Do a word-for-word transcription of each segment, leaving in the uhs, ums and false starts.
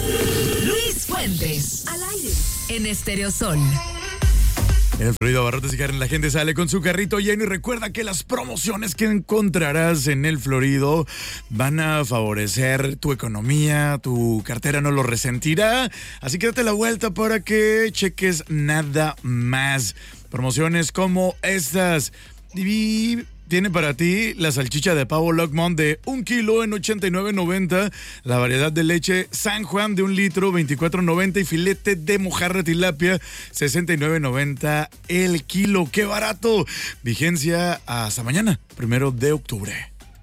Luis Fuentes, al aire, en Estéreo Sol. En el Florido Abarrotes y Karen, la gente sale con su carrito lleno y recuerda que las promociones que encontrarás en el Florido van a favorecer tu economía, tu cartera no lo resentirá, así que date la vuelta para que cheques nada más. Promociones como estas. Y tiene para ti la salchicha de pavo Locmont de un kilo en ochenta y nueve noventa, la variedad de leche San Juan de un litro, veinticuatro noventa y filete de mojarra tilapia, sesenta y nueve noventa el kilo. ¡Qué barato! Vigencia hasta mañana, primero de octubre.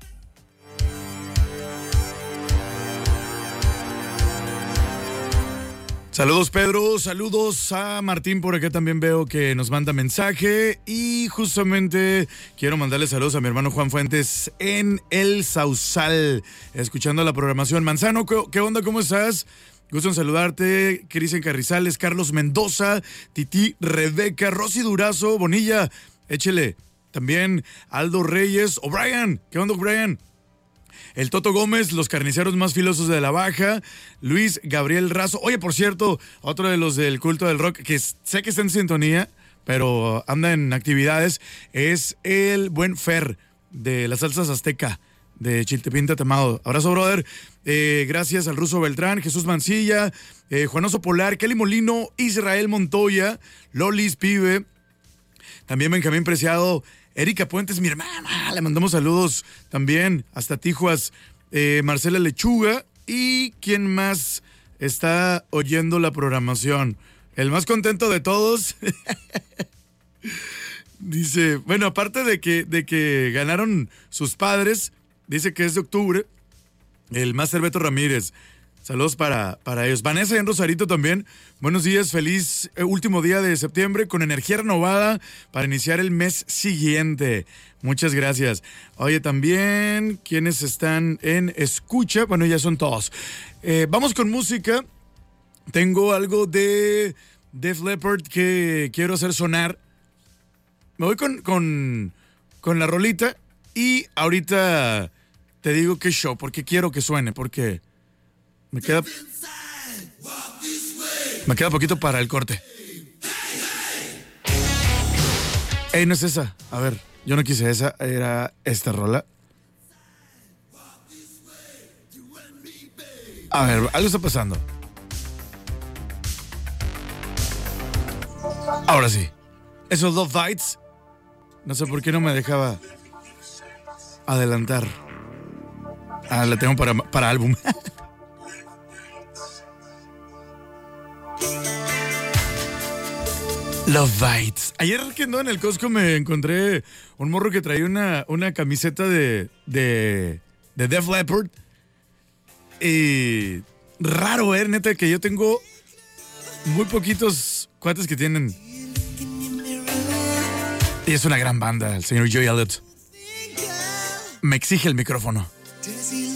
Saludos Pedro, saludos a Martín, por acá también veo que nos manda mensaje y justamente quiero mandarle saludos a mi hermano Juan Fuentes en El Sausal, escuchando la programación. Manzano, ¿qué onda? ¿Cómo estás? Gusto en saludarte. Cristian Carrizales, Carlos Mendoza, Titi Rebeca, Rosy Durazo, Bonilla, échele. También Aldo Reyes, O'Brien, ¿qué onda O'Brien? El Toto Gómez, los carniceros más filosos de la Baja, Luis Gabriel Razo. Oye, por cierto, otro de los del culto del rock, que sé que está en sintonía, pero anda en actividades, es el buen Fer de las salsas azteca de Chiltepín Tatamado. Abrazo, brother. Eh, gracias al Ruso Beltrán, Jesús Mancilla, eh, Juanoso Polar, Kelly Molino, Israel Montoya, Lolis Pibe, también Benjamín Preciado, Erika Puentes, mi hermana, le mandamos saludos también hasta Tijuas, eh, Marcela Lechuga, y ¿quién más está oyendo la programación? El más contento de todos. Dice, bueno, aparte de que, de que ganaron sus padres, dice que es de octubre, el Máster Beto Ramírez. Saludos para, para ellos. Vanessa en Rosarito también. Buenos días, feliz eh, último día de septiembre con energía renovada para iniciar el mes siguiente. Muchas gracias. Oye, también quienes están en escucha, bueno, ya son todos. Eh, vamos con música. Tengo algo de Def Leppard que quiero hacer sonar. Me voy con, con, con la rolita y ahorita te digo qué show, porque quiero que suene, porque... Me queda, me queda poquito para el corte. Ey, no es esa. A ver, yo no quise esa. Era esta rola. A ver, algo está pasando. Ahora sí. Esos dos bytes. No sé por qué no me dejaba adelantar. Ah, la tengo para, para álbum. Love Bites. Ayer que andaba en el Costco me encontré un morro que traía una, una camiseta de, de, de Def Leppard. Y raro, eh, neta, que yo tengo muy poquitos cuates que tienen. Y es una gran banda, el señor Joey Elliott. Me exige el micrófono.